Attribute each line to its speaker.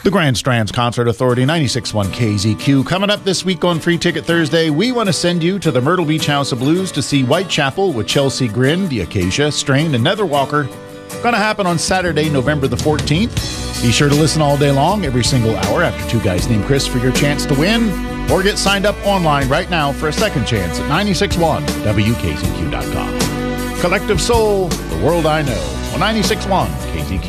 Speaker 1: The Grand Strands Concert Authority, 96.1 KZQ. Coming up this week on Free Ticket Thursday, we want to send you to the Myrtle Beach House of Blues to see Whitechapel with Chelsea Grin, The Acacia, Strained, and Netherwalker. Going to happen on Saturday, November the 14th. Be sure to listen all day long, every single hour after Two Guys Named Chris for your chance to win. Or get signed up online right now for a second chance at 961WKZQ.com. Collective Soul, The World I Know, on 96.1 KZQ.